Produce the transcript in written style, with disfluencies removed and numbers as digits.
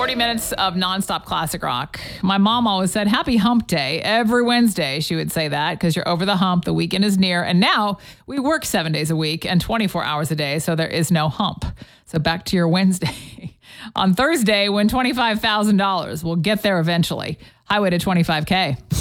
40 minutes of nonstop classic rock. My mom always said, happy hump day. Every Wednesday, she would say that because you're over the hump. The weekend is near. And now we work 7 days a week and 24 hours a day. So there is no hump. So back to your Wednesday. On Thursday, win $25,000. We'll get there eventually. Highway to 25K.